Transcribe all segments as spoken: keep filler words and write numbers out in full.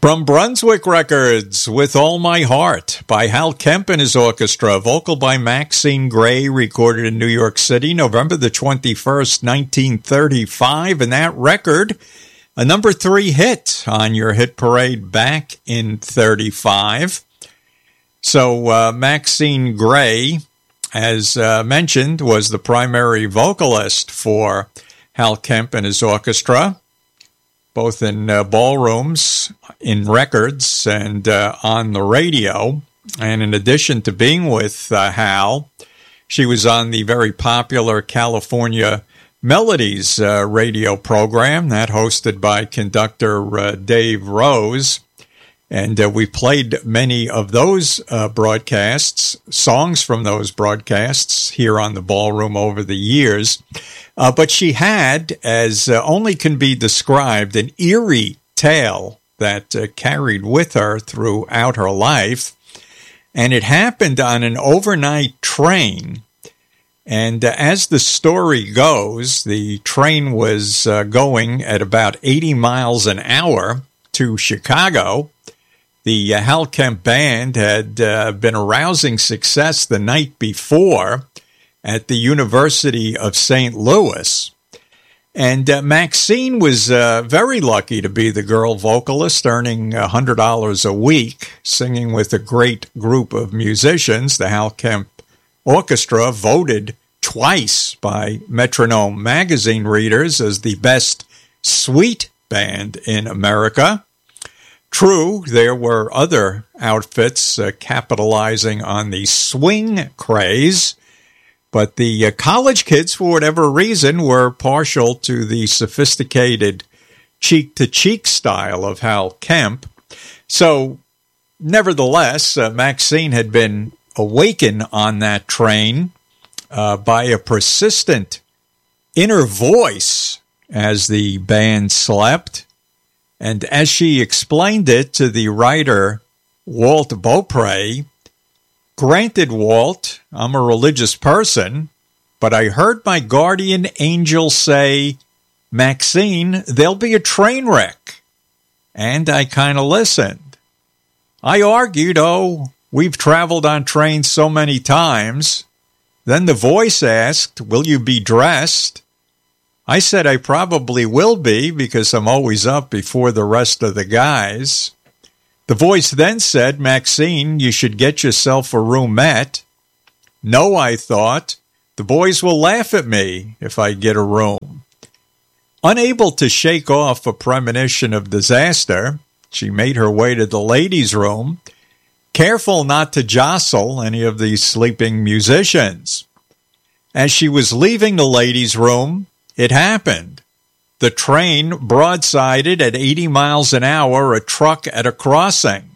From Brunswick Records, With All My Heart, by Hal Kemp and his orchestra, vocal by Maxine Gray, recorded in New York City, November the twenty-first, nineteen thirty-five, and that record, a number three hit on your hit parade back in thirty-five. So uh, Maxine Gray, as uh, mentioned, was the primary vocalist for Hal Kemp and his orchestra, both in uh, ballrooms, in records, and uh, on the radio. And in addition to being with uh, Hal, she was on the very popular California Melodies uh, radio program, that hosted by conductor uh, Dave Rose. And uh, we played many of those uh, broadcasts, songs from those broadcasts here on the Ballroom over the years. Uh, but she had, as uh, only can be described, an eerie tale that uh, carried with her throughout her life. And it happened on an overnight train. And uh, as the story goes, the train was uh, going at about eighty miles an hour to Chicago. The uh, Hal Kemp Band had uh, been a rousing success the night before at the University of Saint Louis. And uh, Maxine was uh, very lucky to be the girl vocalist, earning one hundred dollars a week, singing with a great group of musicians. The Hal Kemp Orchestra, voted twice by Metronome magazine readers as the best suite band in America. True, there were other outfits uh, capitalizing on the swing craze, but the uh, college kids, for whatever reason, were partial to the sophisticated cheek-to-cheek style of Hal Kemp. So, nevertheless, uh, Maxine had been awakened on that train uh, by a persistent inner voice as the band slept. And as she explained it to the writer Walt Beaupre, "Granted, Walt, I'm a religious person, but I heard my guardian angel say, 'Maxine, there'll be a train wreck.' And I kind of listened. I argued, oh, we've traveled on trains so many times. Then the voice asked, 'Will you be dressed?' I said I probably will be because I'm always up before the rest of the guys. The voice then said, 'Maxine, you should get yourself a roomette.' No, I thought, the boys will laugh at me if I get a room." Unable to shake off a premonition of disaster, she made her way to the ladies' room, careful not to jostle any of the sleeping musicians. As she was leaving the ladies' room, it happened. The train broadsided at eighty miles an hour a truck at a crossing.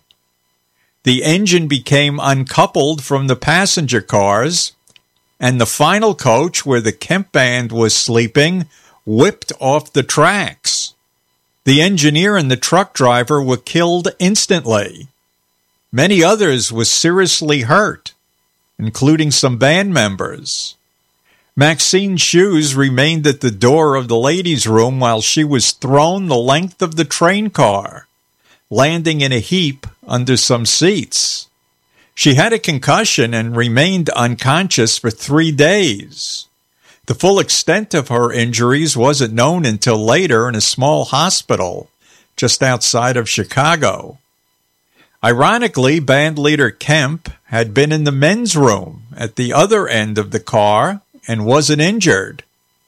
The engine became uncoupled from the passenger cars, and the final coach, where the Kemp Band was sleeping, whipped off the tracks. The engineer and the truck driver were killed instantly. Many others were seriously hurt, including some band members. Maxine's shoes remained at the door of the ladies' room while she was thrown the length of the train car, landing in a heap under some seats. She had a concussion and remained unconscious for three days. The full extent of her injuries wasn't known until later in a small hospital just outside of Chicago. Ironically, bandleader Kemp had been in the men's room at the other end of the car and wasn't injured.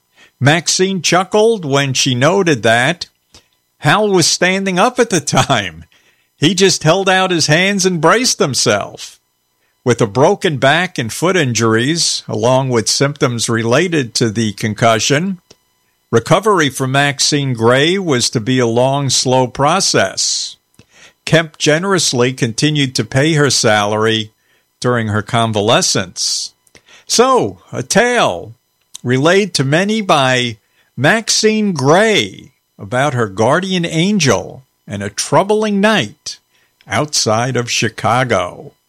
Maxine chuckled when she noted that Hal was standing up at the time. He just held out his hands and braced himself. With a broken back and foot injuries, along with symptoms related to the concussion, recovery for Maxine Gray was to be a long, slow process. Kemp generously continued to pay her salary during her convalescence. So, a tale relayed to many by Maxine Gray about her guardian angel and a troubling night outside of Chicago.